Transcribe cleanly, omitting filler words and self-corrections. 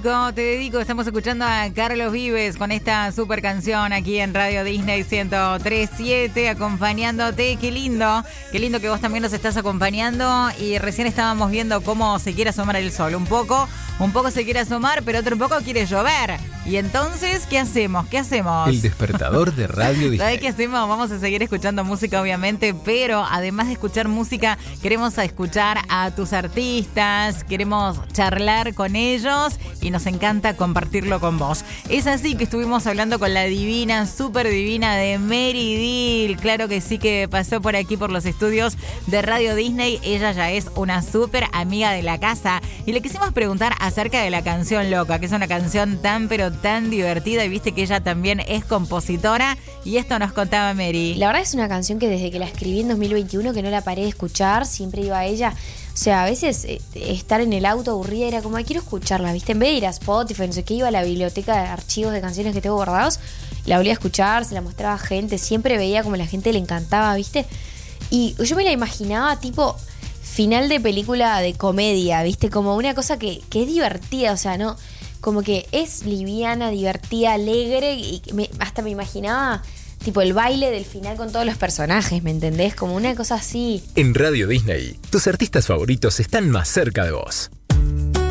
dedico, estamos escuchando a Carlos Vives con esta super canción aquí en Radio Disney 103.7, acompañándote. Qué lindo que vos también nos estás acompañando. Y recién estábamos viendo cómo se quiere asomar el sol. Un poco se quiere asomar, pero otro poco quiere llover. Y entonces, ¿qué hacemos? El despertador de Radio Disney. ¿Sabés qué hacemos? Vamos a seguir escuchando música, obviamente, pero además de escuchar música, queremos escuchar a tus artistas, queremos charlar con ellos y nos encanta compartirlo con vos. Es así que estuvimos hablando con la divina, súper divina de Mary Dil. Claro que sí, que pasó por aquí por los estudios de Radio Disney. Ella ya es una súper amiga de la casa y le quisimos preguntar acerca de la canción Loca, que es una canción tan pero tan divertida, y viste que ella también es compositora, y esto nos contaba Mary. La verdad es una canción que desde que la escribí en 2021 que no la paré de escuchar, siempre iba a ella. O sea, a veces estar en el auto aburrida era como, quiero escucharla, ¿viste? En vez de ir a Spotify, no sé qué, iba a la biblioteca de archivos de canciones que tengo guardados, la volvía a escuchar, se la mostraba a gente, siempre veía como la gente le encantaba, ¿viste? Y yo me la imaginaba tipo final de película de comedia, ¿viste? Como una cosa que es divertida, o sea, no... Como que es liviana, divertida, alegre, y hasta me imaginaba tipo el baile del final con todos los personajes, ¿me entendés? Como una cosa así. En Radio Disney, tus artistas favoritos están más cerca de vos.